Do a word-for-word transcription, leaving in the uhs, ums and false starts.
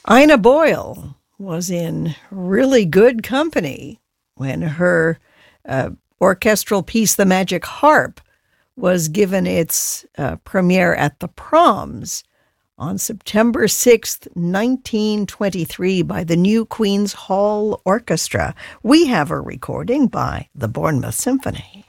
Ina Boyle was in really good company when her uh, orchestral piece, The Magic Harp, was given its uh, premiere at the Proms on September sixth, nineteen twenty-three by the New Queen's Hall Orchestra. We have a recording by the Bournemouth Symphony.